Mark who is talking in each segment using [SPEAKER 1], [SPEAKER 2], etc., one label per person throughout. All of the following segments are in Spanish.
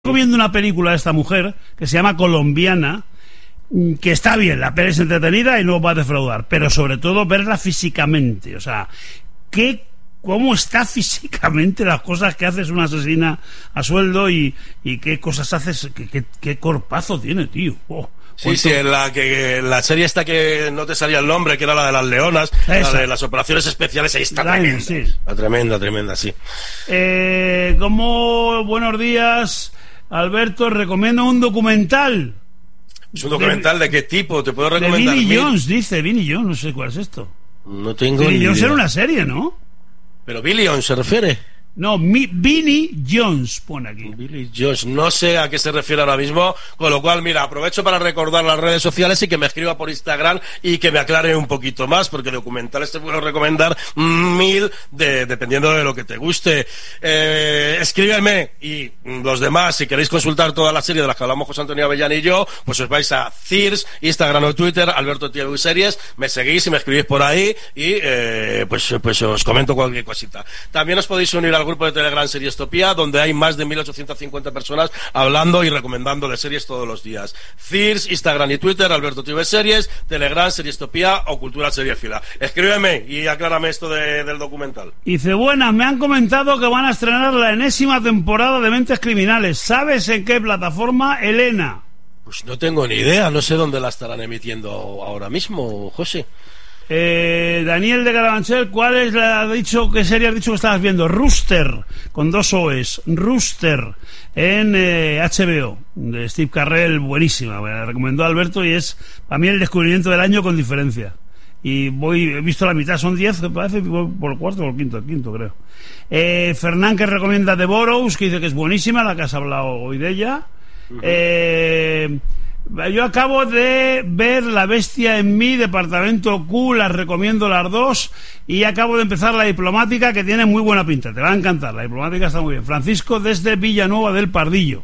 [SPEAKER 1] Viendo una película de esta mujer que se llama Colombiana, que está bien, la peli es entretenida y no va a defraudar, pero sobre todo verla físicamente, o sea, cómo está físicamente, las cosas que haces una asesina a sueldo y qué cosas haces, qué corpazo tiene, tío.
[SPEAKER 2] Sí, la serie esta que no te salía el nombre, que era la de las leonas, esa. La de las operaciones especiales, ahí está tremenda, sí. Tremenda, sí.
[SPEAKER 1] Buenos días, Alberto, recomiendo un documental.
[SPEAKER 2] ¿Es un documental de qué tipo? ¿Te puedo recomendar?
[SPEAKER 1] De Vinnie Jones, dice Vinnie Jones, no sé cuál es esto.
[SPEAKER 2] No tengo ni idea.
[SPEAKER 1] Vinnie Jones era una serie, ¿no?
[SPEAKER 2] ¿Pero Billy Jones se refiere?
[SPEAKER 1] No, Vinnie Jones pone aquí.
[SPEAKER 2] Billy Jones, no sé a qué se refiere ahora mismo, con lo cual, mira, aprovecho para recordar las redes sociales y que me escriba por Instagram y que me aclare un poquito más, porque documentales te puedo recomendar 1000 dependiendo de lo que te guste. Escríbeme, y los demás, si queréis consultar toda la serie de las que hablamos José Antonio Avellán y yo, pues os vais a CIRS, Instagram o Twitter, Alberto TV Series, me seguís y me escribís por ahí y pues os comento cualquier cosita. También os podéis unir al grupo de Telegram Seriestopía, donde hay más de 1850 personas hablando y recomendando de series todos los días. CIRS, Instagram y Twitter, Alberto TV Series, Telegram Seriestopía o Cultura Seriéfila. Escríbeme y aclárame esto del documental.
[SPEAKER 1] Dice, buenas, me han comentado que van a estrenar la enésima temporada de Mentes Criminales. ¿Sabes en qué plataforma, Elena?
[SPEAKER 2] Pues no tengo ni idea, no sé dónde la estarán emitiendo ahora mismo, José.
[SPEAKER 1] Daniel de Carabanchel, ¿qué serie has dicho que estabas viendo? Rooster, con 2 O's, Rooster, en HBO, de Steve Carell, buenísima, me la recomendó Alberto y es para mí el descubrimiento del año con diferencia. Y he visto la mitad, son 10, me parece, por el cuarto o el quinto creo. Fernán, que recomienda The Burrows, que dice que es buenísima, la que has hablado hoy de ella. Yo acabo de ver La Bestia en mí, Departamento Q, las recomiendo las dos, y acabo de empezar La Diplomática, que tiene muy buena pinta, te va a encantar, La Diplomática está muy bien. Francisco desde Villanueva del Pardillo.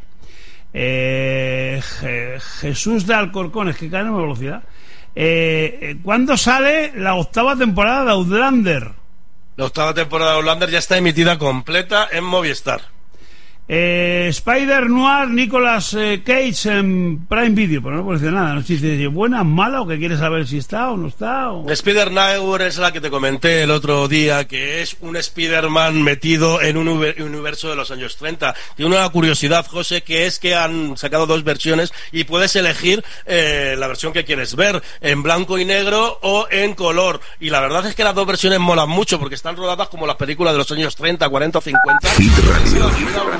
[SPEAKER 1] Jesús de Alcorcón, es que cae en velocidad. ¿Cuándo sale la 8ª temporada de Outlander?
[SPEAKER 2] La 8ª temporada de Outlander ya está emitida completa en Movistar.
[SPEAKER 1] Spider Noir, Nicolas Cage en Prime Video, pero no puede decir nada, no sé si es buena, mala, o que quieres saber si está o no está
[SPEAKER 2] Spider Noir es la que te comenté el otro día, que es un Spider-Man metido en un universo de los años 30. Tiene una curiosidad, José, que es que han sacado 2 versiones y puedes elegir la versión que quieres ver, en blanco y negro o en color, y la verdad es que las 2 versiones molan mucho porque están rodadas como las películas de los años 30, 40 o 50.
[SPEAKER 3] Hit Radio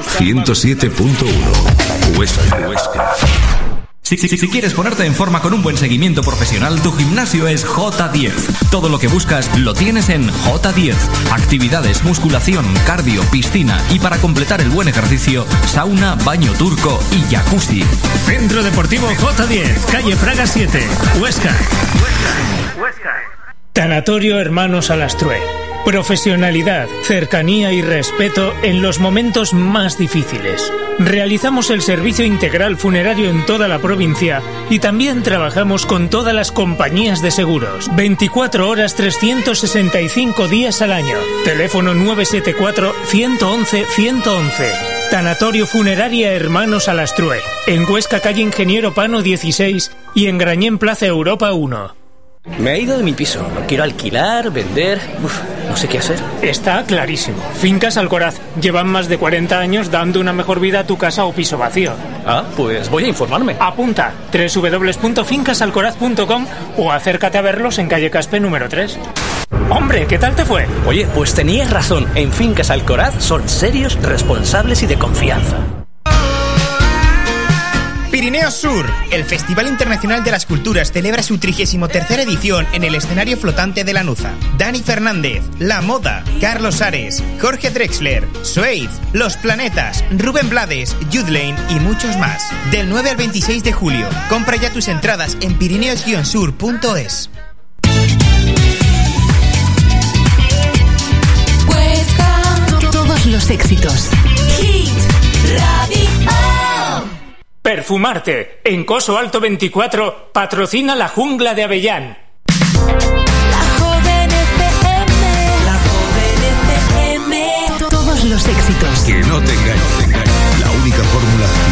[SPEAKER 3] 107.1 Huesca.
[SPEAKER 4] Si quieres ponerte en forma con un buen seguimiento profesional, tu gimnasio es J10. Todo lo que buscas lo tienes en J10. Actividades, musculación, cardio, piscina y, para completar el buen ejercicio, sauna, baño turco y jacuzzi.
[SPEAKER 5] Centro Deportivo J10, calle Fraga 7, Huesca. Tanatorio Hermanos Alastrue. Profesionalidad, cercanía y respeto en los momentos más difíciles. Realizamos el servicio integral funerario en toda la provincia y también trabajamos con todas las compañías de seguros. 24 horas, 365 días al año. Teléfono 974-111-111. Tanatorio Funeraria Hermanos Alastrue. En Huesca, calle Ingeniero Pano 16 y en Grañén, Plaza Europa 1.
[SPEAKER 6] Me he ido de mi piso, lo quiero alquilar, vender, no sé qué hacer.
[SPEAKER 5] Está clarísimo. Fincas Alcoraz llevan más de 40 años dando una mejor vida a tu casa o piso vacío.
[SPEAKER 6] Ah, pues voy a informarme.
[SPEAKER 5] Apunta, www.fincasalcoraz.com o acércate a verlos en calle Caspe número 3. Hombre, ¿qué tal te fue?
[SPEAKER 6] Oye, pues tenías razón, en Fincas Alcoraz son serios, responsables y de confianza.
[SPEAKER 7] Pirineos Sur, el Festival Internacional de las Culturas celebra su 33ª edición en el escenario flotante de Lanuza. Dani Fernández, La Moda, Carlos Ares, Jorge Drexler, Suede, Los Planetas, Rubén Blades, Jude Lane y muchos más. Del 9 al 26 de julio. Compra ya tus entradas en pirineos-sur.es.
[SPEAKER 8] Todos los éxitos. Hit Radio.
[SPEAKER 5] Perfumarte. En Coso Alto 24 patrocina La Jungla de Avellán.
[SPEAKER 8] La Joven FM. Todos los éxitos.
[SPEAKER 3] Que no te engañes. La única fórmula